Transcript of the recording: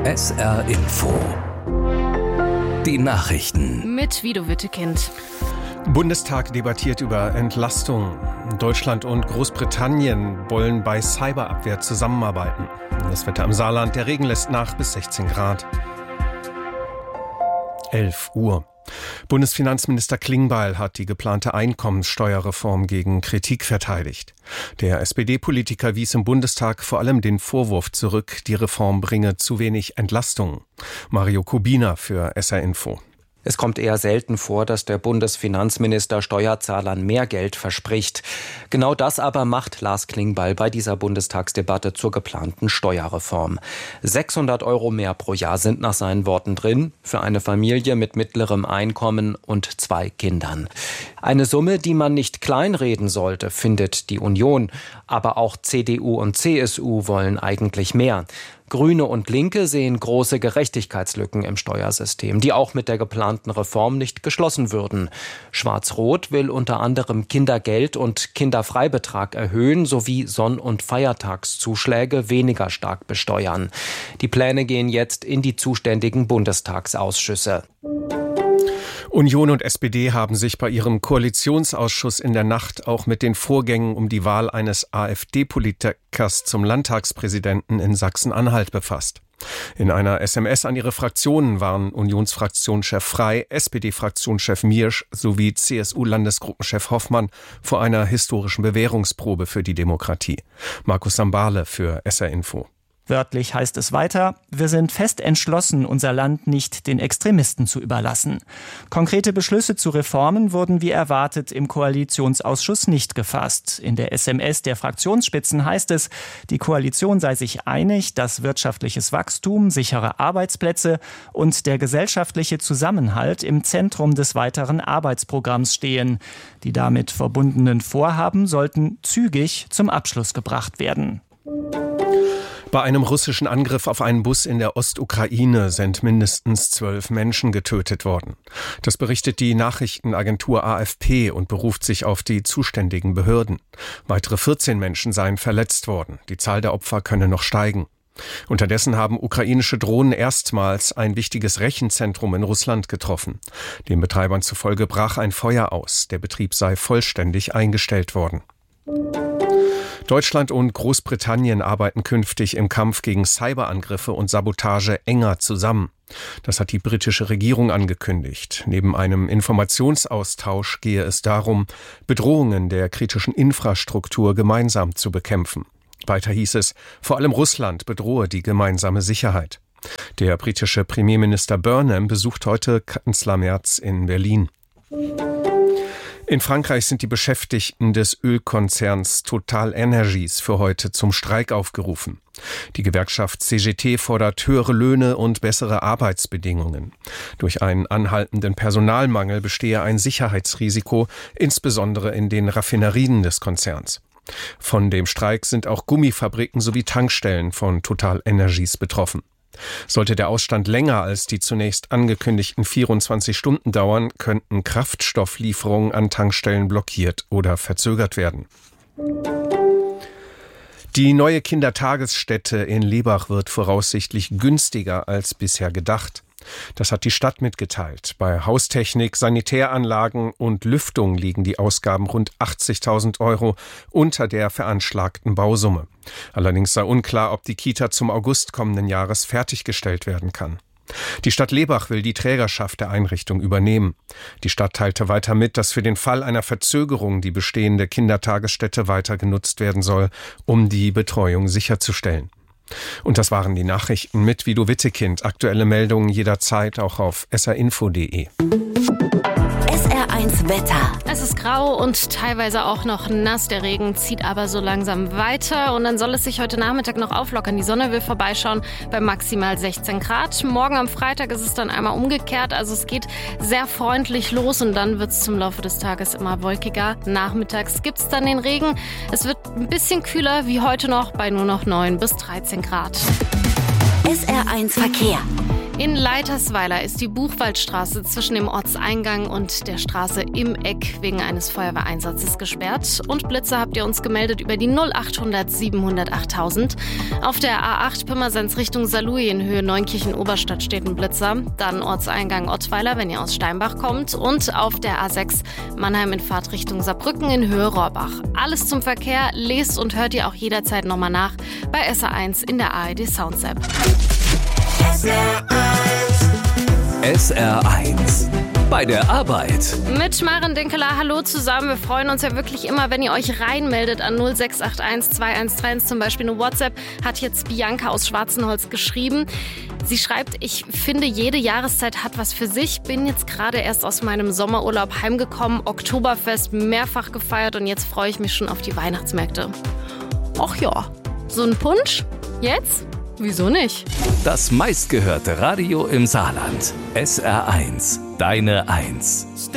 SR Info. Die Nachrichten. Mit Vido Wittekind. Bundestag debattiert über Entlastung. Deutschland und Großbritannien wollen bei Cyberabwehr zusammenarbeiten. Das Wetter im Saarland, der Regen lässt nach bis 16 Grad. 11 Uhr. Bundesfinanzminister Klingbeil hat die geplante Einkommenssteuerreform gegen Kritik verteidigt. Der SPD-Politiker wies im Bundestag vor allem den Vorwurf zurück, die Reform bringe zu wenig Entlastung. Mario Kubina für SR Info. Es kommt eher selten vor, dass der Bundesfinanzminister Steuerzahlern mehr Geld verspricht. Genau das aber macht Lars Klingbeil bei dieser Bundestagsdebatte zur geplanten Steuerreform. 600 € mehr pro Jahr sind nach seinen Worten drin, für eine Familie mit mittlerem Einkommen und 2 Kindern. Eine Summe, die man nicht kleinreden sollte, findet die Union. Aber auch CDU und CSU wollen eigentlich mehr. Grüne und Linke sehen große Gerechtigkeitslücken im Steuersystem, die auch mit der geplanten Reform nicht geschlossen würden. Schwarz-Rot will unter anderem Kindergeld und Kinderfreibetrag erhöhen sowie Sonn- und Feiertagszuschläge weniger stark besteuern. Die Pläne gehen jetzt in die zuständigen Bundestagsausschüsse. Union und SPD haben sich bei ihrem Koalitionsausschuss in der Nacht auch mit den Vorgängen um die Wahl eines AfD-Politikers zum Landtagspräsidenten in Sachsen-Anhalt befasst. In einer SMS an ihre Fraktionen waren Unionsfraktionschef Frey, SPD-Fraktionschef Miersch sowie CSU-Landesgruppenchef Hoffmann vor einer historischen Bewährungsprobe für die Demokratie. Markus Sambale für SR Info. Wörtlich heißt es weiter: Wir sind fest entschlossen, unser Land nicht den Extremisten zu überlassen. Konkrete Beschlüsse zu Reformen wurden wie erwartet im Koalitionsausschuss nicht gefasst. In der SMS der Fraktionsspitzen heißt es, die Koalition sei sich einig, dass wirtschaftliches Wachstum, sichere Arbeitsplätze und der gesellschaftliche Zusammenhalt im Zentrum des weiteren Arbeitsprogramms stehen. Die damit verbundenen Vorhaben sollten zügig zum Abschluss gebracht werden. Bei einem russischen Angriff auf einen Bus in der Ostukraine sind mindestens 12 Menschen getötet worden. Das berichtet die Nachrichtenagentur AFP und beruft sich auf die zuständigen Behörden. Weitere 14 Menschen seien verletzt worden. Die Zahl der Opfer könne noch steigen. Unterdessen haben ukrainische Drohnen erstmals ein wichtiges Rechenzentrum in Russland getroffen. Den Betreibern zufolge brach ein Feuer aus. Der Betrieb sei vollständig eingestellt worden. Deutschland und Großbritannien arbeiten künftig im Kampf gegen Cyberangriffe und Sabotage enger zusammen. Das hat die britische Regierung angekündigt. Neben einem Informationsaustausch gehe es darum, Bedrohungen der kritischen Infrastruktur gemeinsam zu bekämpfen. Weiter hieß es, vor allem Russland bedrohe die gemeinsame Sicherheit. Der britische Premierminister Burnham besucht heute Kanzler Merz in Berlin. In Frankreich sind die Beschäftigten des Ölkonzerns TotalEnergies für heute zum Streik aufgerufen. Die Gewerkschaft CGT fordert höhere Löhne und bessere Arbeitsbedingungen. Durch einen anhaltenden Personalmangel bestehe ein Sicherheitsrisiko, insbesondere in den Raffinerien des Konzerns. Von dem Streik sind auch Gummifabriken sowie Tankstellen von TotalEnergies betroffen. Sollte der Ausstand länger als die zunächst angekündigten 24 Stunden dauern, könnten Kraftstofflieferungen an Tankstellen blockiert oder verzögert werden. Die neue Kindertagesstätte in Lebach wird voraussichtlich günstiger als bisher gedacht. Das hat die Stadt mitgeteilt. Bei Haustechnik, Sanitäranlagen und Lüftung liegen die Ausgaben rund 80.000 € unter der veranschlagten Bausumme. Allerdings sei unklar, ob die Kita zum August kommenden Jahres fertiggestellt werden kann. Die Stadt Lebach will die Trägerschaft der Einrichtung übernehmen. Die Stadt teilte weiter mit, dass für den Fall einer Verzögerung die bestehende Kindertagesstätte weiter genutzt werden soll, um die Betreuung sicherzustellen. Und das waren die Nachrichten mit Vido Wittekind. Aktuelle Meldungen jederzeit auch auf srinfo.de. SR1 Wetter. Es ist grau und teilweise auch noch nass. Der Regen zieht aber so langsam weiter. Und dann soll es sich heute Nachmittag noch auflockern. Die Sonne will vorbeischauen bei maximal 16 Grad. Morgen am Freitag ist es dann einmal umgekehrt. Also es geht sehr freundlich los und dann wird es zum Laufe des Tages immer wolkiger. Nachmittags gibt es dann den Regen. Es wird ein bisschen kühler wie heute noch bei nur noch 9 bis 13 Grad. SR1 Verkehr. In Leitersweiler ist die Buchwaldstraße zwischen dem Ortseingang und der Straße im Eck wegen eines Feuerwehreinsatzes gesperrt. Und Blitze habt ihr uns gemeldet über die 0800 700 8000. Auf der A8 Pirmasens Richtung Saarlouis in Höhe Neunkirchen-Oberstadt steht ein Blitzer. Dann Ortseingang Ottweiler, wenn ihr aus Steinbach kommt. Und auf der A6 Mannheim in Fahrt Richtung Saarbrücken in Höhe Rohrbach. Alles zum Verkehr lest und hört ihr auch jederzeit nochmal nach bei SR1 in der ARD Sounds App. SR1 bei der Arbeit. Mit Maren Dinkeler, hallo zusammen. Wir freuen uns ja wirklich immer, wenn ihr euch reinmeldet an 0681 213. Zum Beispiel eine WhatsApp hat jetzt Bianca aus Schwarzenholz geschrieben. Sie schreibt, ich finde, jede Jahreszeit hat was für sich. Bin jetzt gerade erst aus meinem Sommerurlaub heimgekommen, Oktoberfest mehrfach gefeiert und jetzt freue ich mich schon auf die Weihnachtsmärkte. Och ja, so ein Punsch? Jetzt? Wieso nicht? Das meistgehörte Radio im Saarland. SR1, deine 1.